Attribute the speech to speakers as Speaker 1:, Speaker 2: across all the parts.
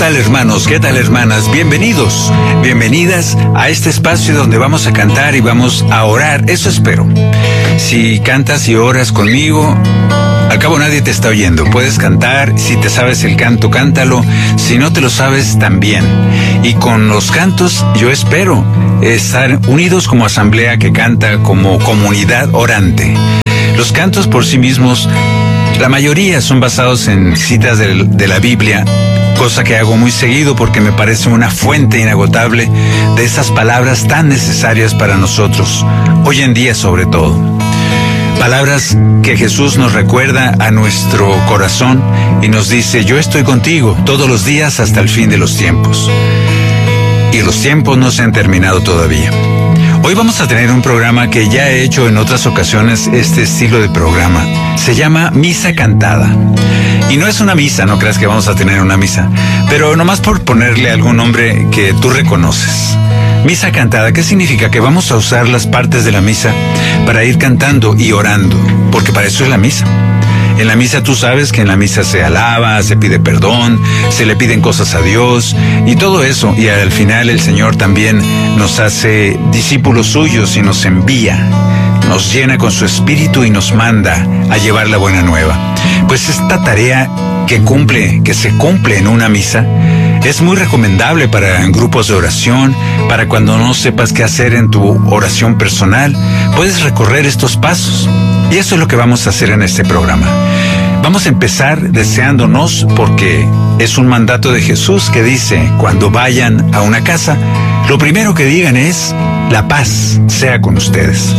Speaker 1: tal, hermanos? ¿Qué tal, hermanas? Bienvenidos, bienvenidas a este espacio donde vamos a cantar y vamos a orar. Eso espero. Si cantas y oras conmigo, al cabo nadie te está oyendo. Puedes cantar, si te sabes el canto, cántalo. Si no te lo sabes, también. Y con los cantos, yo espero estar unidos como asamblea que canta, como comunidad orante. Los cantos por sí mismos, la mayoría son basados en citas de la Biblia, cosa que hago muy seguido porque me parece una fuente inagotable de esas palabras tan necesarias para nosotros, hoy en día sobre todo. Palabras que Jesús nos recuerda a nuestro corazón y nos dice: yo estoy contigo todos los días hasta el fin de los tiempos. Y los tiempos no se han terminado todavía. Hoy vamos a tener un programa que ya he hecho en otras ocasiones, este estilo de programa. Se llama Misa Cantada. Y no es una misa, no creas que vamos a tener una misa, pero nomás por ponerle algún nombre que tú reconoces. Misa cantada, ¿qué significa? Que vamos a usar las partes de la misa para ir cantando y orando, porque para eso es la misa. En la misa tú sabes que en la misa se alaba, se pide perdón, se le piden cosas a Dios y todo eso. Y al final el Señor también nos hace discípulos suyos y nos envía, nos llena con su espíritu y nos manda a llevar la buena nueva. Pues esta tarea que se cumple en una misa, es muy recomendable para grupos de oración, para cuando no sepas qué hacer en tu oración personal, puedes recorrer estos pasos. Y eso es lo que vamos a hacer en este programa. Vamos a empezar deseándonos, porque es un mandato de Jesús que dice: cuando vayan a una casa, lo primero que digan es: la paz sea con ustedes.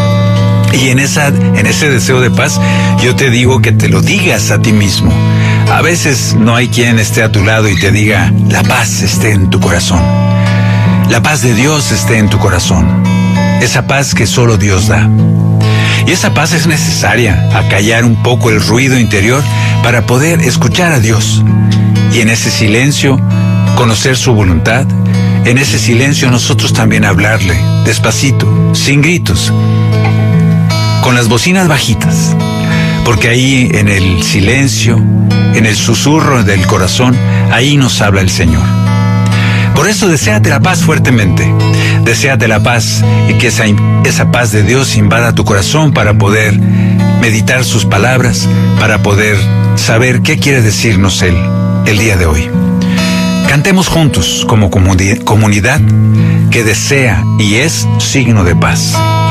Speaker 1: Y en ese deseo de paz, yo te digo que te lo digas a ti mismo. A veces no hay quien esté a tu lado y te diga: la paz esté en tu corazón. La paz de Dios esté en tu corazón. Esa paz que solo Dios da. Y esa paz es necesaria, acallar un poco el ruido interior para poder escuchar a Dios. Y en ese silencio, conocer su voluntad. En ese silencio nosotros también hablarle, despacito, sin gritos, con las bocinas bajitas. Porque ahí en el silencio, en el susurro del corazón, ahí nos habla el Señor. Por eso deséate la paz fuertemente. Deséate la paz y que esa paz de Dios invada tu corazón para poder meditar sus palabras, para poder saber qué quiere decirnos Él el día de hoy. Cantemos juntos como comunidad que desea y es signo de paz.